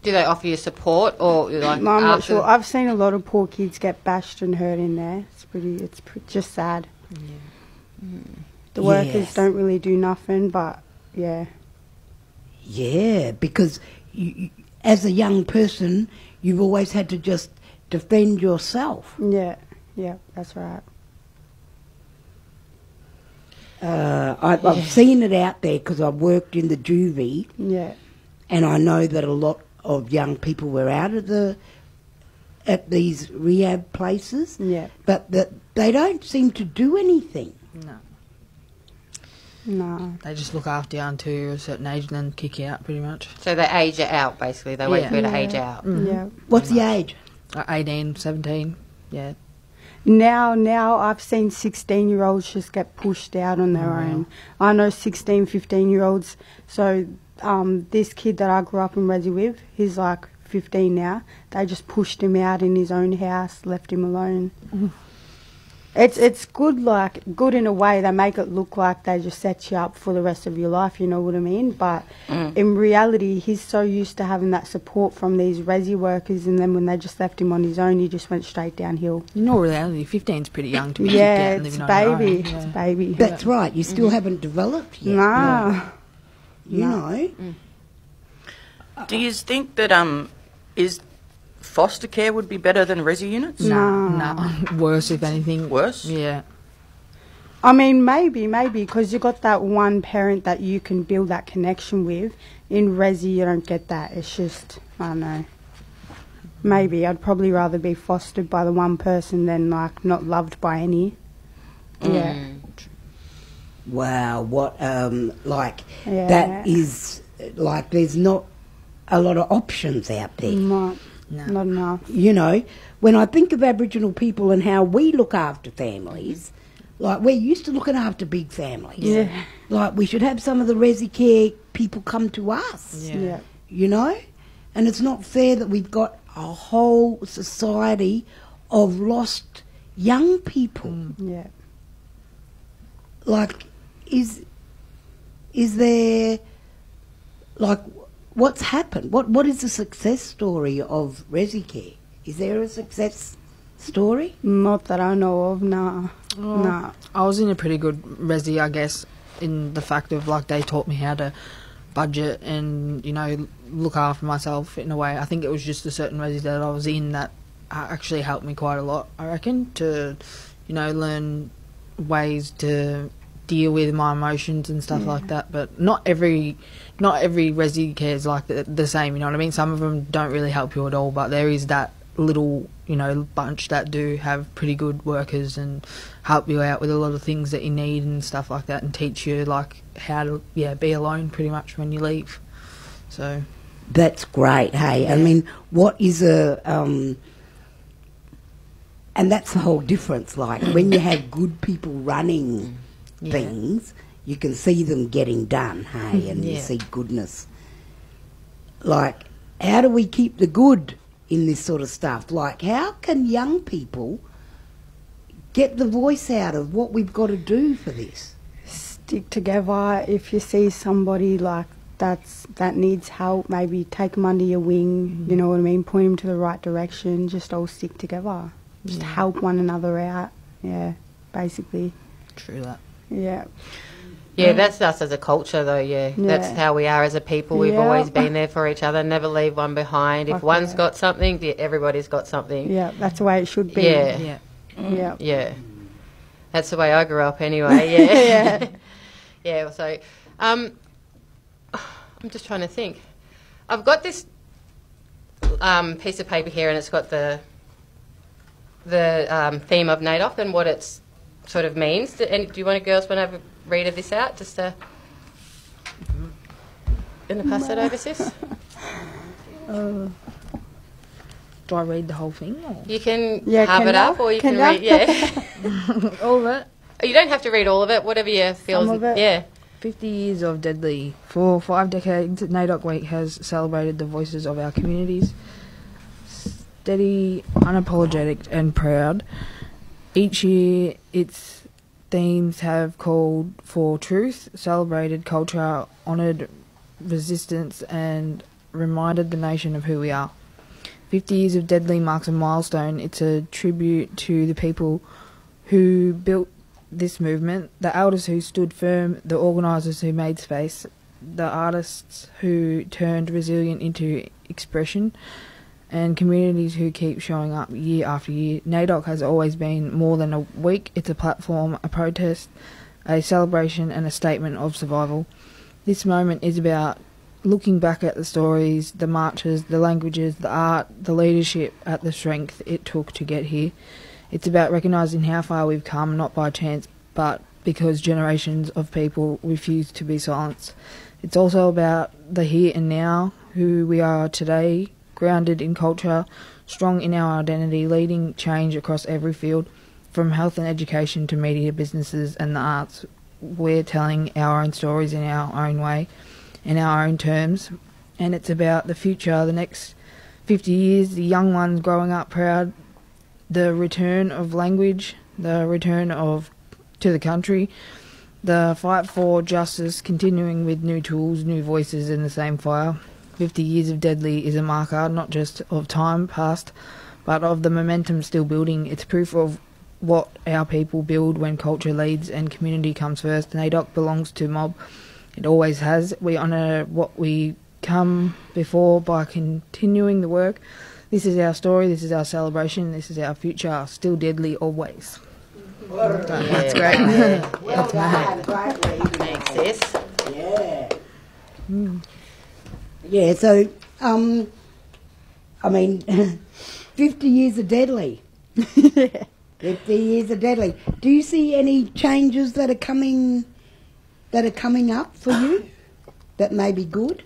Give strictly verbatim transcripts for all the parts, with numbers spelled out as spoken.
Do they offer you support or like? No, I'm not after- sure. I've seen a lot of poor kids get bashed and hurt in there. It's pretty. It's pre- just sad. Yeah. Mm. The workers Yes. don't really do nothing, but yeah. Yeah, because you, you, as a young person, you've always had to just defend yourself. Yeah, yeah, that's right. Uh, I, I've seen it out there because I've worked in the juvie, Yeah, and I know that a lot of young people were out of the at these rehab places, yeah, but that they don't seem to do anything. No. no. They just look after you until a certain age and then kick you out, pretty much. So they age it out, basically. They wait Yeah. for you to Yeah. age out. Mhm. Yeah. What's the age? Like eighteen, seventeen, yeah. Now, now I've seen sixteen-year-olds just get pushed out on their Oh, wow. own. I know sixteen, fifteen-year-olds. So um, this kid that I grew up in Resi with, he's like fifteen now. They just pushed him out in his own house, left him alone. It's it's good, like good in a way. They make it look like they just set you up for the rest of your life. You know what I mean? But Mm. in reality, he's so used to having that support from these resi workers, and then when they just left him on his own, he just went straight downhill. In all reality, fifteen's pretty young to be Yeah, kicked out and it's living on your baby, own. it's Yeah. baby. That's right. You still haven't developed yet. Nah. You No. know. Do you think that um is foster care would be better than resi units? No, Nah. no. Worse, if anything. Worse? Yeah. I mean, maybe, maybe, because you got that one parent that you can build that connection with. In resi, you don't get that. It's just, I don't know. Maybe I'd probably rather be fostered by the one person than like not loved by any. Yeah, Mm. Wow, what um like yeah. that is like there's not a lot of options out there. Not, No. not enough. You know, when I think of Aboriginal people and how we look after families, like we're used to looking after big families. Yeah, Like we should have some of the resi care people come to us. Yeah. yeah, You know? And it's not fair that we've got a whole society of lost young people. Mm. yeah. Like, is is there, like, what's happened? What What is the success story of resi care? Is there a success story? Not that I know of. Nah, Oh, nah. I was in a pretty good resi, I guess, in the fact of, like, they taught me how to budget and, you know, look after myself in a way. I think it was just a certain resi that I was in that uh, actually helped me quite a lot, I reckon, to, you know, learn ways to deal with my emotions and stuff like that. But not every not every resi care is like the, the same, you know what I mean? Some of them don't really help you at all, but there is that little, you know, bunch that do have pretty good workers and help you out with a lot of things that you need and stuff like that, and teach you like how to yeah be alone pretty much when you leave. So That's great, hey. I mean, what is a... Um, and that's the whole difference. Like, when you have good people running yeah. things, you can see them getting done, hey, and you Yeah. see goodness. Like, how do we keep the good in this sort of stuff? Like, how can young people get the voice out of what we've got to do for this? Stick together. If you see somebody like that's that needs help, maybe take them under your wing. You know what I mean? Point them to the right direction. Just all stick together. Just Yeah. help one another out. Yeah, basically. True that. Yeah. Yeah, that's us as a culture, though. Yeah, that's Yeah. how we are as a people. We've Yeah. always been there for each other. Never leave one behind. If Fuck one's yeah. got something, the- everybody's got something. Yeah, that's the way it should be. Yeah. Yeah. Yeah. Yeah, that's the way I grew up anyway. Yeah, Yeah. yeah. So, um, I'm just trying to think. I've got this um, piece of paper here, and it's got the the um, theme of NAIDOC and what it's sort of means. Do, any, do you want to girls want to have a read of this out? Just to gonna pass that over, sis. Uh, Do I read the whole thing? Or? You can Yeah, have can it ya? up, or you Can can, ya? read. Yeah, All of it. you don't have to read all of it. Whatever you feel. Some of it. Yeah. fifty years of Deadly. For five decades, NAIDOC Week has celebrated the voices of our communities. Steady, unapologetic and proud. Each year, its themes have called for truth, celebrated culture, honoured resistance and reminded the nation of who we are. fifty years of Deadly marks a milestone. It's a tribute to the people who built this movement, the elders who stood firm, the organisers who made space, the artists who turned resilient into expression, and communities who keep showing up year after year. NAIDOC has always been more than a week. It's a platform, a protest, a celebration and a statement of survival. This moment is about looking back at the stories, the marches, the languages, the art, the leadership, at the strength it took to get here. It's about recognising how far we've come, not by chance, but because generations of people refuse to be silenced. It's also about the here and now, who we are today, grounded in culture, strong in our identity, leading change across every field, from health and education to media, businesses and the arts. We're telling our own stories in our own way, in our own terms, and it's about the future, the next fifty years, the young ones growing up proud, the return of language, the return of to the country, the fight for justice continuing with new tools, new voices in the same fire. fifty years of Deadly is a marker not just of time past, but of the momentum still building. It's proof of what our people build when culture leads and community comes first. NAIDOC belongs to mob. It always has. We honour what we come before by continuing the work. This is our story, this is our celebration, this is our future. Still Deadly always. That's great. Yeah. Well done, great reading. Thanks, sis. Yeah. Yeah, so, um, I mean, fifty years of Deadly. fifty years of Deadly. Do you see any changes that are coming, that are coming up for you that may be good?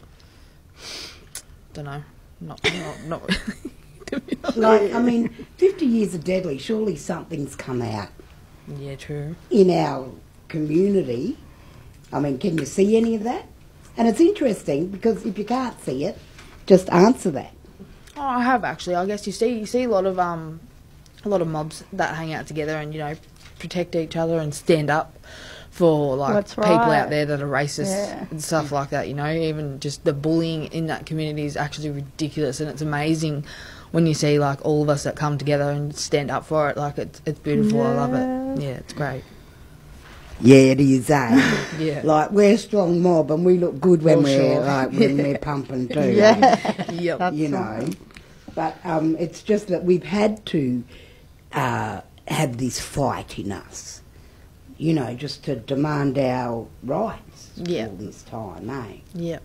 Don't know. Not, not, not really. To be honest. Like, I mean, fifty years of Deadly, surely something's come out Yeah, true. in our community. I mean, can you see any of that? And it's interesting because if you can't see it, just answer that. Oh, I have actually. I guess you see you see a lot of um a lot of mobs that hang out together and, you know, protect each other and stand up for like That's people right. out there that are racist Yeah. and stuff like that, you know. Even just the bullying in that community is actually ridiculous, and it's amazing when you see like all of us that come together and stand up for it. Like it's it's beautiful. I love it. Yeah, it's great. Yeah, it is, eh? Yeah. Like, we're a strong mob and we look good when Oh, we're sure. like when we're pumping too. Yeah. Yep. That's You know. right. But um, it's just that we've had to uh, have this fight in us. You know, just to demand our rights Yeah. all this time, eh? Yep.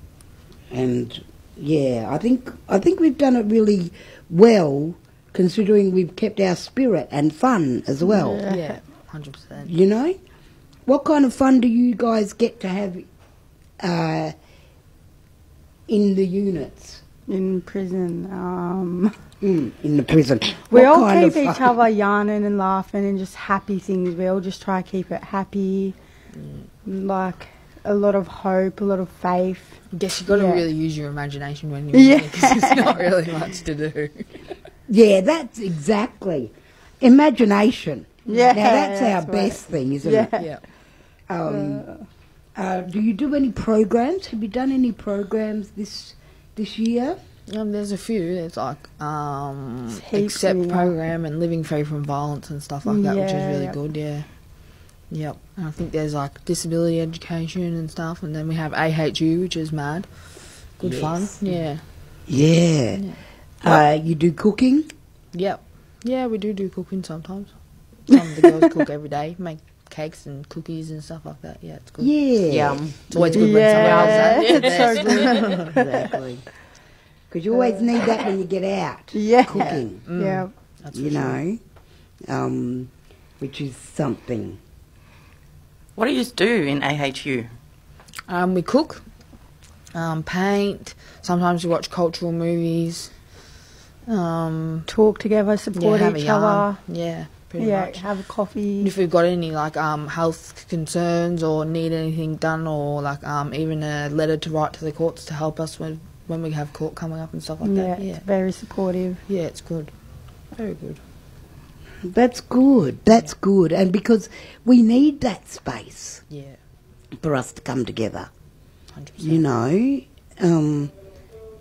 And yeah, I think I think we've done it really well, considering we've kept our spirit and fun as well. Yeah. Yeah. Hundred percent. You know, what kind of fun do you guys get to have uh, in the units, In prison, um, mm, in the prison? we What all kind keep of each fun? other yarning and laughing and just happy things. We all just try to keep it happy, like a lot of hope, a lot of faith. Guess you got to Yeah. really use your imagination when you're Yeah. in because there's not really much to do. Yeah, that's exactly imagination. Yeah, now that's, that's our right. best thing, isn't Yeah. it? Yeah. Um, uh, do you do any programs? Have you done any programs this this year? Um, there's a few. It's like um, There's heaps Accept really, yeah. program and Living Free from Violence and stuff like that, which is Yeah, really yeah. good. Yeah. Yep. And I think there's like disability education and stuff, and then we have A H U, which is mad. Good fun. Yes. Yeah. Yeah. Uh, you do cooking? Yep. Yeah, we do do cooking sometimes. Some of the girls cook every day, make cakes and cookies and stuff like that. Yeah, it's good. Yeah. Yum. It's always good Yeah, when someone it's else so does that. good. Exactly. Because you always need that when you get out. Yeah. Cooking, Mm, Yeah. That's for you sure. know, um, which is something. What do you do in A H U? Um, we cook, um, paint. Sometimes we watch cultural movies. Um, Talk together, yeah, support have a each yarn. other. Yeah, pretty Yeah, much. have a And coffee. if we've got any like um health concerns or need anything done, or like um even a letter to write to the courts to help us when when we have court coming up and stuff like Yeah, that. Yeah, it's very supportive. yeah, it's good, very good. That's good. That's good. And because we need that space Yeah, for us to come together. hundred You percent. know, um,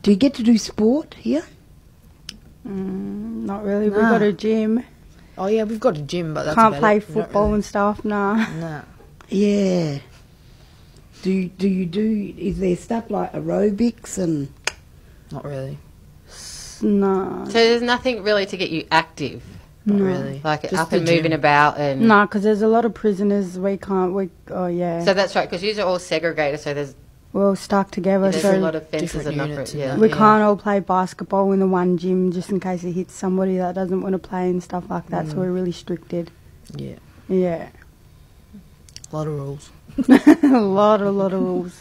Do you get to do sport here? Mm, not really. We've Nah. got a gym. Oh yeah, we've got a gym, but that's Can't about play it. We don't football really- and stuff. Nah. Nah. Yeah. Do do you do? Is there stuff like aerobics and? Not really. Nah. So there's nothing really to get you active, Not No. really. like Just up the and moving gym. about and. Nah, because there's a lot of prisoners. We can't. We. Oh yeah. So that's right, because these are all segregated. So there's We're all stuck together. there's so a lot of fences different and not units yeah. and we yeah. can't all play basketball in the one gym just in case it hits somebody that doesn't want to play and stuff like that. So Mm. we're really restricted. Yeah. Yeah. A lot of rules. a lot, a lot of rules.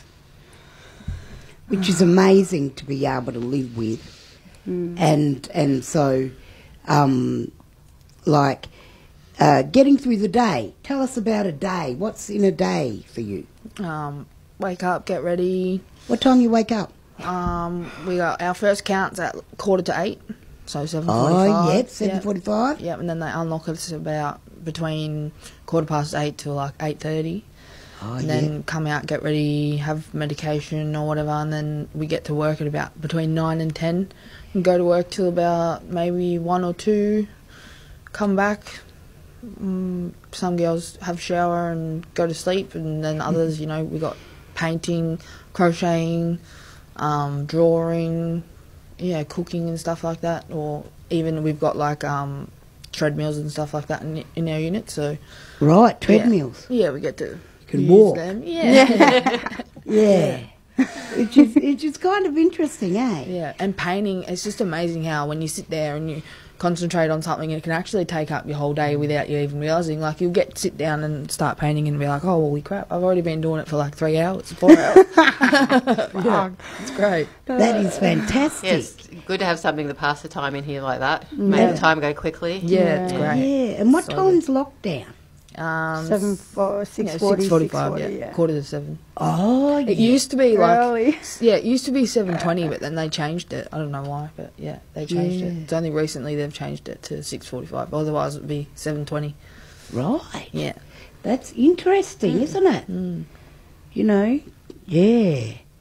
Which is amazing to be able to live with, Mm. and and so, um, like, uh, getting through the day. Tell us about a day. What's in a day for you? Um, wake up, get ready. What time you wake up? Um, we got our first counts at quarter to eight, so seven Oh, forty-five. yep, seven forty-five. Yep, and then they unlock us about between quarter past eight to like eight thirty. Oh, and yeah. then come out, get ready, have medication or whatever, and then we get to work at about between nine and ten, and go to work till about maybe one or two. Come back. Mm, some girls have shower and go to sleep, and then others, you know, we got painting, crocheting, um, drawing, yeah, cooking and stuff like that. Or even we've got like um, treadmills and stuff like that in, in our unit. So Right, treadmills. yeah, we get to Can use walk. them. Yeah. Yeah. Which is which is kind of interesting, eh? Yeah, and painting, it's just amazing how when you sit there and you concentrate on something, it can actually take up your whole day without you even realising. Like, you'll get sit down and start painting and be like, oh, holy crap, I've already been doing it for like three hours, four hours. Yeah, it's great. That is fantastic. Yes, good to have something to pass the time in here like that. Make Yeah. the time go quickly. Yeah, it's Yeah. great. Yeah. And what So time's lockdown? Um, Seven, four, six yeah, forty, six forty-five, six forty, yeah, yeah. quarter to seven. Oh, It yeah. used to be like, Early. yeah, it used to be seven twenty, but then they changed it. I don't know why, but yeah, they changed Yeah. it. It's only recently they've changed it to six forty-five. Otherwise, it would be seven twenty. Right. Yeah. That's interesting, isn't it? Mm. You know? Yeah.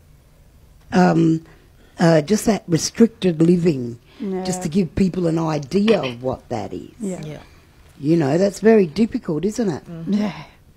Um, uh, just that restricted living, Yeah. just to give people an idea of what that is. Yeah. Yeah. You know, that's very difficult, isn't it? Yeah.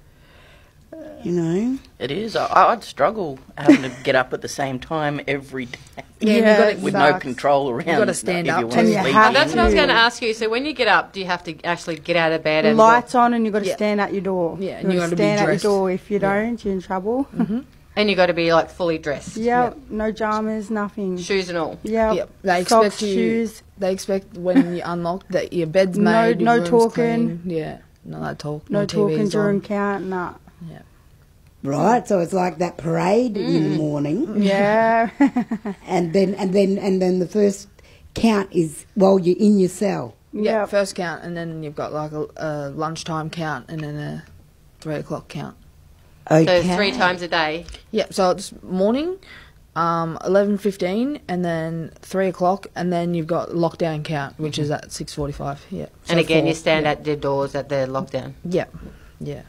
You know? It is. I, I'd struggle having to get up at the same time every day Yeah, and Yeah, you got it to with sucks. no control around. gotta stand if up you want and to you sleep have in. That's what I was to. going to ask you. So when you get up, do you have to actually get out of bed and Lights on and you've got to Yeah. stand at your door. Yeah, and You've you got to gotta be stand at dressed. your door. If you Yeah. don't, you're in trouble. Mm-hmm. and you got to be like fully dressed, Yeah, no jammers, nothing. shoes and all. Yeah, Yep. They socks, expect you. shoes. They expect when you unlock that your bed's No- made. your no room's talking. clean. Yeah. No, no talk. No, No, talking T Vs during on. count. Nah. Yeah. Right, so it's like that parade in the morning, Yeah. and then and then and then the first count is while you're in your cell. Yeah. Yep. First count, and then you've got like a, a lunchtime count, and then a three o'clock count. Okay. So three times a day. Yeah. So it's morning, um, eleven fifteen, and then three o'clock, and then you've got lockdown count, which is at six forty-five. Yeah. So And again, four. you stand yeah. at the doors at the lockdown. Yeah. Yeah.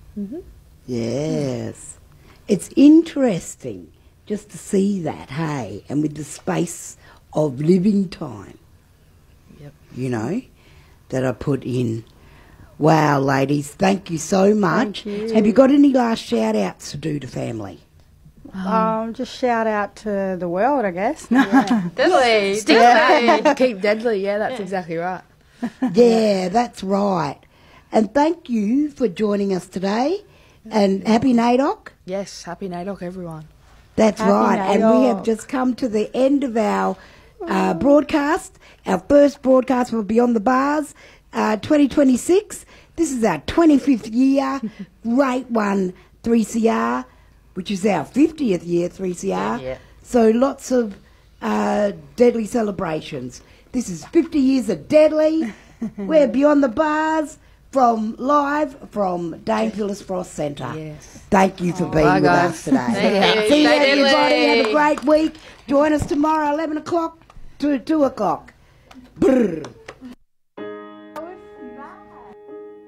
Yes. It's interesting just to see that, hey, and with the space of living time, Yep. you know, that I put in. Wow, ladies, thank you so much. Thank you. Have you got any last shout outs to do to family? Um, just shout out to the world, I guess. Deadly. Yeah. Keep deadly. Yeah, that's exactly right. Yeah, that's right. And thank you for joining us today. And happy NAIDOC. Yes. Happy NAIDOC, everyone. That's Happy right. And we NAIDOC. have just come to the end of our uh, broadcast, our first broadcast for Beyond the Bars uh, twenty twenty-six. This is our twenty-fifth year. Great one, three C R, which is our fiftieth year, three C R. Yeah, yeah. So lots of uh, deadly celebrations. This is fifty years of Deadly. We're Beyond the Bars. From live from Dame Phyllis Frost Centre. Yes. Thank you for being Bye, with guys. us today. Thank you. See you, Stay everybody. deadly. Have a great week. Join us tomorrow, eleven o'clock to two o'clock. Brrr.